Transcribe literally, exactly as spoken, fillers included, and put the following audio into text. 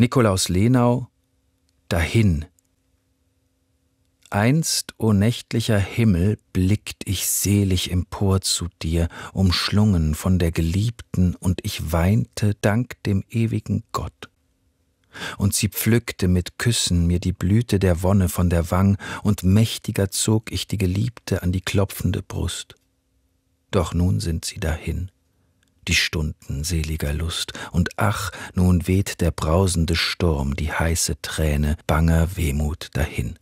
Nikolaus Lenau, dahin. Einst, o nächtlicher Himmel, blickt ich selig empor zu dir, umschlungen von der Geliebten, und ich weinte dank dem ewigen Gott. Und sie pflückte mit Küssen mir die Blüte der Wonne von der Wang, und mächtiger zog ich die Geliebte an die klopfende Brust. Doch nun sind sie dahin, die Stunden seliger Lust, und ach, nun weht der brausende Sturm, die heiße Träne banger Wehmut dahin.